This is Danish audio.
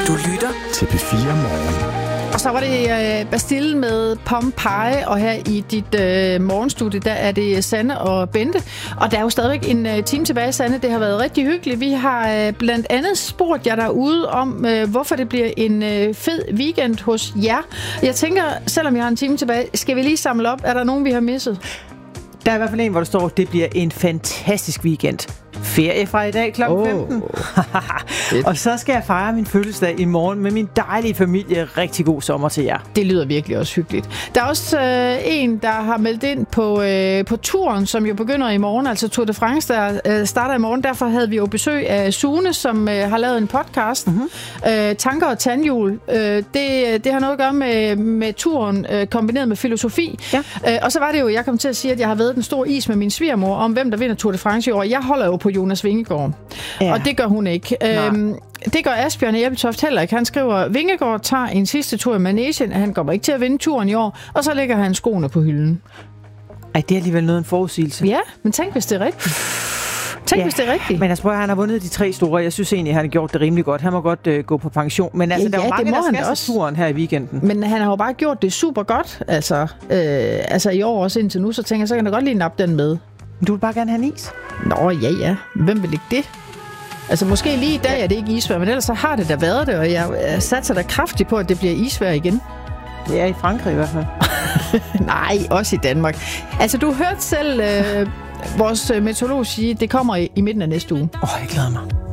Du lytter til P4 Morgen. Og så var det Bastille med Pompeii, og her i dit morgenstudie, der er det Sanne og Bente. Og der er jo stadigvæk en time tilbage, Sanne. Det har været rigtig hyggeligt. Vi har blandt andet spurgt jer derude om, hvorfor det bliver en fed weekend hos jer. Jeg tænker, selvom jeg har en time tilbage, skal vi lige samle op. Er der nogen, vi har misset? Der er i hvert fald en, hvor der står, det bliver en fantastisk weekend. Ferie fra i dag kl. 15. Og så skal jeg fejre min fødselsdag i morgen med min dejlige familie. Rigtig god sommer til jer. Det lyder virkelig også hyggeligt. Der er også en, der har meldt ind på turen, som jo begynder i morgen, altså Tour de France, der starter i morgen. Derfor havde vi jo besøg af Sune, som har lavet en podcast. Tanker og tandhjul. Det har noget at gøre med turen, kombineret med filosofi. Ja. Og så var det jo, jeg kom til at sige, at jeg har været den store is med min svigermor om, hvem der vinder Tour de France i år. Jeg holder jo på Jonas Vingegaard. Ja. Og det gør hun ikke. Det gør Asbjørn Ebeltoft heller ikke. Han skriver, Vingegaard tager en sidste tur i Manesien. Han kommer ikke til at vinde turen i år. Og så lægger han skoene på hylden. Ej, det er alligevel noget en forudsigelse. Ja, men tænk, hvis det er rigtigt. Hvis det er rigtigt. Men altså, han har vundet de 3 store. Jeg synes egentlig, han har gjort det rimelig godt. Han må godt gå på pension. Men altså, der er mange, der skal også turen her i weekenden. Men han har jo bare gjort det super godt. Altså i år også indtil nu, så tænker jeg, så kan jeg godt lige nappe den med. Du vil bare gerne have en is? Nå, ja. Hvem vil ikke det? Altså, måske lige i dag er det ikke isvejr, men ellers så har det da været det, og jeg satser da kraftigt på, at det bliver isvejr igen. Det er i Frankrig i hvert fald. Nej, også i Danmark. Altså, du hørte selv vores meteorolog sige, det kommer i midten af næste uge. Jeg glæder mig.